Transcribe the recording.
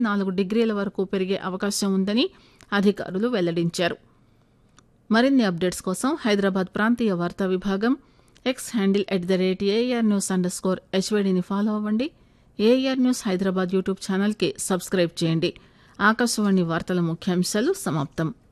4 డిగ్రీల వరకు పెరిగే అవకాశం ఉందని అధికారులు వెల్లడించారు. మరిన్ని అప్డేట్స్ కోసం హైదరాబాద్ ప్రాంతీయ వార్తా విభాగం ఎక్స్ హ్యాండిల్ @ARNews_HVDని ఫాలో అవ్వండి. ఏఆర్ న్యూస్ హైదరాబాద్ యూట్యూబ్ ఛానల్కి సబ్స్క్రైబ్ చేయండి. ఆకాశవాణి వార్తల ముఖ్యాంశాలు సమాప్తం.